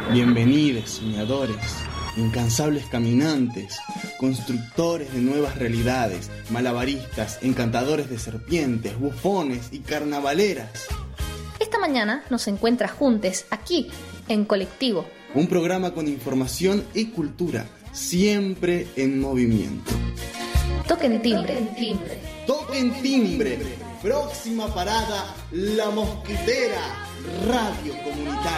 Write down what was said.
Bienvenidos, soñadores, incansables caminantes, constructores de nuevas realidades, malabaristas, encantadores de serpientes, bufones y carnavaleras. Esta mañana nos encuentras juntos aquí, en Colectivo. Un programa con información y cultura, siempre en movimiento. Toquen timbre. Toquen timbre. Próxima parada, La Mosquitera, Radio Comunitaria.